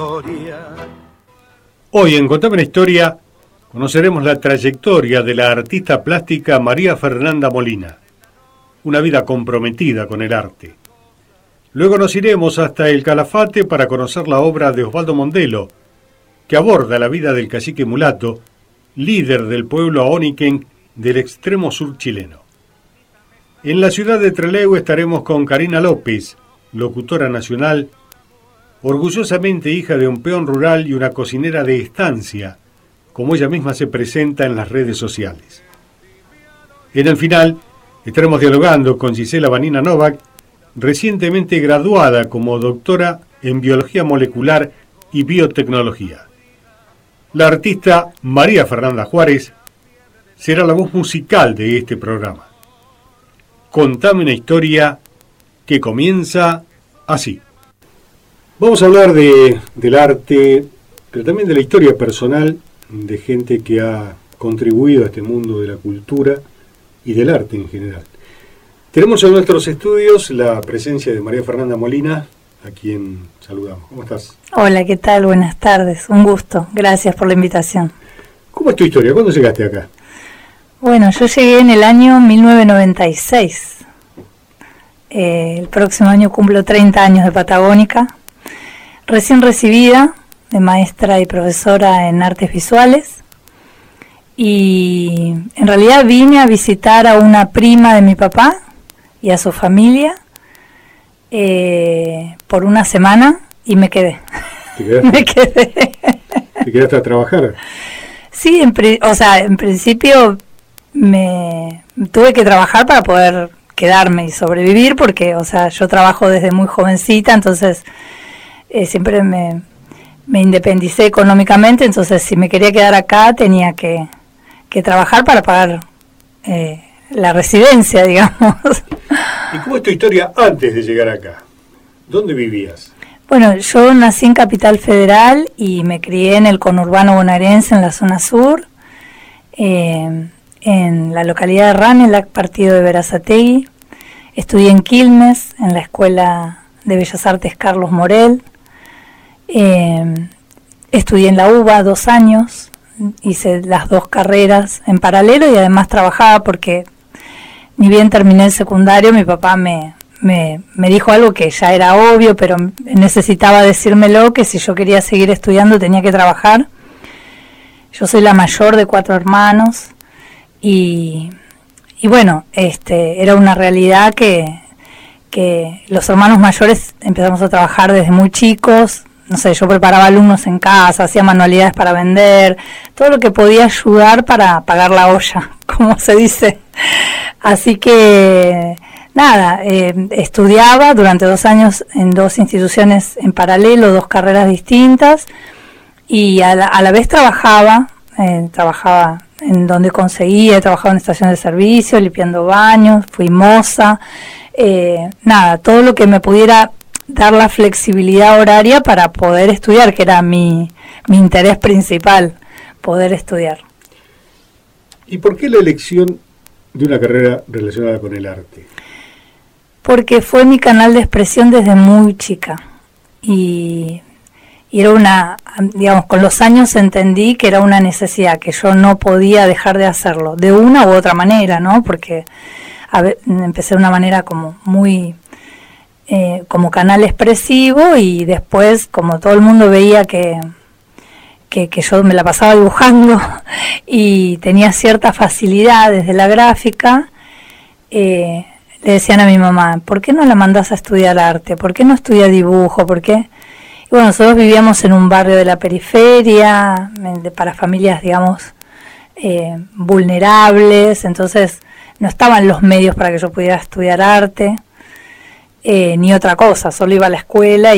Hoy en Contame una Historia conoceremos la trayectoria de la artista plástica María Fernanda Molina, una vida comprometida con el arte. Luego nos iremos hasta el Calafate para conocer la obra de Osvaldo Mondelo, que aborda la vida del cacique mulato, líder del pueblo Aoniquén del extremo sur chileno. En la ciudad de Trelew estaremos con Karina López, locutora nacional, orgullosamente hija de un peón rural y una cocinera de estancia, como ella misma se presenta en las redes sociales. En el final estaremos dialogando con Gisela Vanina Novak, recientemente graduada como doctora en Biología Molecular y Biotecnología. La artista María Fernanda Juárez será la voz musical de este programa. Contame una historia que comienza así. Vamos a hablar del arte, pero también de la historia personal de gente que ha contribuido a este mundo de la cultura y del arte en general. Tenemos en nuestros estudios la presencia de María Fernanda Molina, a quien saludamos. ¿Cómo estás? Hola, ¿qué tal? Buenas tardes, un gusto. Gracias por la invitación. ¿Cómo es tu historia? ¿Cuándo llegaste acá? Bueno, yo llegué en el año 1996. El próximo año cumplo 30 años de Patagónica. Recién recibida de maestra y profesora en artes visuales. Y en realidad vine a visitar a una prima de mi papá y a su familia por una semana y me quedé. ¿Te quedaste? Me quedé. ¿Te quedaste a trabajar? Sí, en principio me tuve que trabajar para poder quedarme y sobrevivir porque, yo trabajo desde muy jovencita, entonces siempre me independicé económicamente, entonces si me quería quedar acá tenía que trabajar para pagar la residencia, digamos. ¿Y cómo es tu historia antes de llegar acá? ¿Dónde vivías? Bueno, yo nací en Capital Federal y me crié en el conurbano bonaerense, en la zona sur, en la localidad de Ranelac, partido de Berazategui. Estudié en Quilmes, en la Escuela de Bellas Artes Carlos Morel. Estudié en la UBA 2 años, hice las 2 carreras en paralelo y además trabajaba porque ni bien terminé el secundario, mi papá me dijo algo que ya era obvio, pero necesitaba decírmelo, que si yo quería seguir estudiando tenía que trabajar. Yo soy la mayor de 4 hermanos y bueno, era una realidad que los hermanos mayores empezamos a trabajar desde muy chicos. No sé, yo preparaba alumnos en casa, hacía manualidades para vender, todo lo que podía ayudar para pagar la olla, como se dice. Así que, nada, estudiaba durante 2 años en 2 instituciones en paralelo, 2 carreras distintas, y a la vez trabajaba en donde conseguía, trabajaba en estaciones de servicio, limpiando baños, fui moza, nada, todo lo que me pudiera dar la flexibilidad horaria para poder estudiar, que era mi interés principal, poder estudiar. ¿Y por qué la elección de una carrera relacionada con el arte? Porque fue mi canal de expresión desde muy chica y era con los años entendí que era una necesidad, que yo no podía dejar de hacerlo, de una u otra manera, ¿no? Porque empecé de una manera como muy como canal expresivo y después, como todo el mundo veía que yo me la pasaba dibujando y tenía cierta facilidad desde la gráfica, le decían a mi mamá, ¿por qué no la mandás a estudiar arte? ¿Por qué no estudia dibujo? ¿Por qué? Y bueno, nosotros vivíamos en un barrio de la periferia, para familias, digamos, vulnerables, entonces no estaban los medios para que yo pudiera estudiar arte. Ni otra cosa, solo iba a la escuela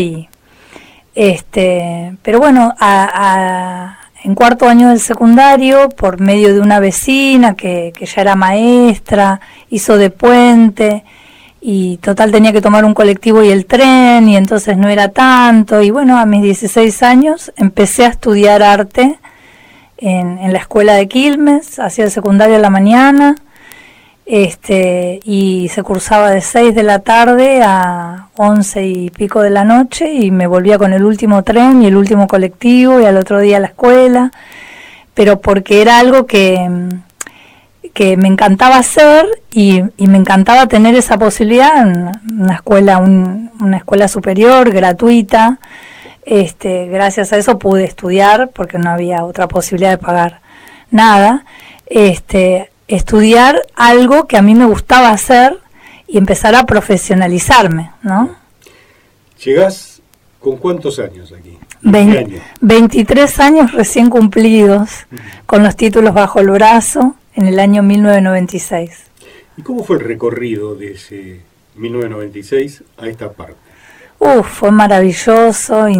pero bueno, en 4º año del secundario, por medio de una vecina que ya era maestra, hizo de puente y total tenía que tomar un colectivo y el tren y entonces no era tanto y bueno, a mis 16 años empecé a estudiar arte en la escuela de Quilmes, hacía el secundario a la mañana y se cursaba de 6 de la tarde a 11 y pico de la noche, y me volvía con el último tren y el último colectivo, y al otro día a la escuela, pero porque era algo que me encantaba hacer, y me encantaba tener esa posibilidad en una escuela, una escuela superior, gratuita. Gracias a eso pude estudiar, porque no había otra posibilidad de pagar nada. Estudiar algo que a mí me gustaba hacer y empezar a profesionalizarme, ¿no? ¿Llegás con cuántos años aquí? 23 años recién cumplidos, con los títulos bajo el brazo, en el año 1996. ¿Y cómo fue el recorrido de ese 1996 a esta parte? Fue maravilloso,